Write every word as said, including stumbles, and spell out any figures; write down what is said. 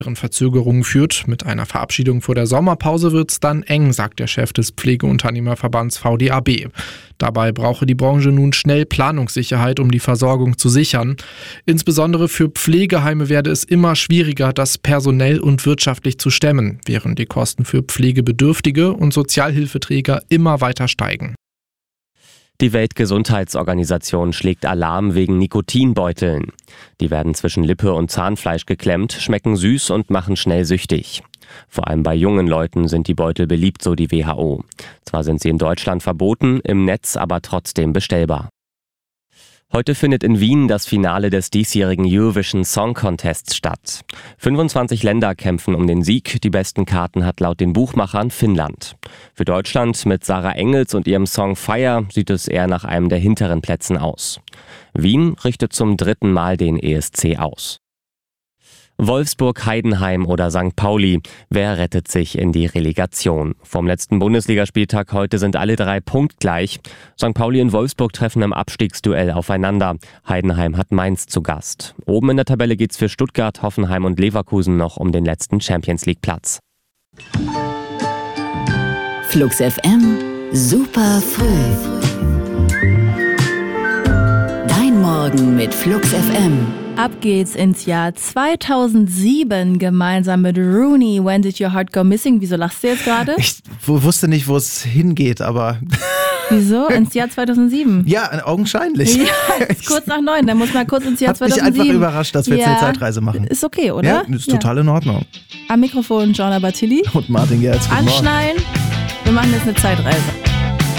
Verzögerungen führt. Mit einer Verabschiedung vor der Sommerpause wird es dann eng, sagt der Chef des Pflegeunternehmerverbands V D A B. Dabei brauche die Branche nun schnell Planungssicherheit, um die Versorgung zu sichern. Insbesondere für Pflegeheime werde es immer schwieriger, das personell und wirtschaftlich zu stemmen, während die Kosten für Pflegebedürftige und Sozialhilfeträger immer weiter steigen. Die Weltgesundheitsorganisation schlägt Alarm wegen Nikotinbeuteln. Die werden zwischen Lippe und Zahnfleisch geklemmt, schmecken süß und machen schnell süchtig. Vor allem bei jungen Leuten sind die Beutel beliebt, so die W H O. Zwar sind sie in Deutschland verboten, im Netz aber trotzdem bestellbar. Heute findet in Wien das Finale des diesjährigen Eurovision Song Contests statt. fünfundzwanzig Länder kämpfen um den Sieg. Die besten Karten hat laut den Buchmachern Finnland. Für Deutschland mit Sarah Engels und ihrem Song Fire sieht es eher nach einem der hinteren Plätzen aus. Wien richtet zum dritten Mal den E S C aus. Wolfsburg, Heidenheim oder Sankt Pauli. Wer rettet sich in die Relegation? Vom letzten Bundesligaspieltag heute sind alle drei punktgleich. Sankt Pauli und Wolfsburg treffen im Abstiegsduell aufeinander. Heidenheim hat Mainz zu Gast. Oben in der Tabelle geht's für Stuttgart, Hoffenheim und Leverkusen noch um den letzten Champions-League-Platz. Flux F M, super früh. Dein Morgen mit Flux F M. Ab geht's ins Jahr zweitausendsieben gemeinsam mit Rooney. When did your heart go missing? Wieso lachst du jetzt gerade? Ich wusste nicht, wo es hingeht, aber... Wieso? Ins Jahr zweitausendsieben? Ja, augenscheinlich. Ja, es ist kurz nach neun, dann muss man kurz ins Jahr Hat zweitausendsieben. mich einfach überrascht, dass wir ja, jetzt eine Zeitreise machen. Ist okay, oder? Ja, ist total ja. in Ordnung. Am Mikrofon Gianna Battilli. Und Martin Gerz. Anschnallen, wir machen jetzt eine Zeitreise.